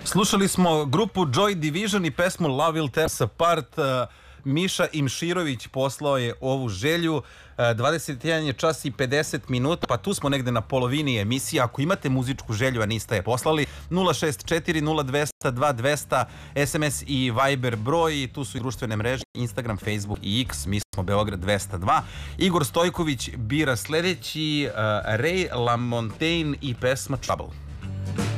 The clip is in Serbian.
Slušali smo grupu Joy Division i pesmu Love Will Tear Us Apart. Miša Imširović poslao je ovu želju. 21 je čas i 50 minuta, pa tu smo negde na polovini emisije. Ako imate muzičku želju, a niste je poslali, 064 0200 2200, SMS i Viber broj, tu su i društvene mreže, Instagram, Facebook i X, mi smo Beograd 202. Igor Stojković bira sledeći, Ray LaMontagne i pesma Trouble.